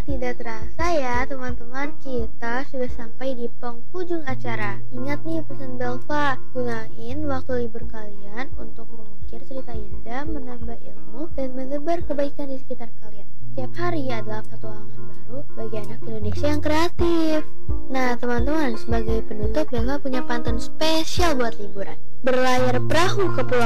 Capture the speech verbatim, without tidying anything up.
tidak terasa ya teman-teman, kita sudah sampai di penghujung acara. Ingat nih pesan Belva, gunain waktu libur kalian untuk mengukir cerita indah, menambah ilmu, dan menebar kebaikan di sekitar kalian. Setiap hari adalah petualangan baru bagi anak Indonesia yang kreatif. Nah teman-teman, sebagai penutup Belva punya pantun spesial buat liburan. Berlayar perahu ke pulau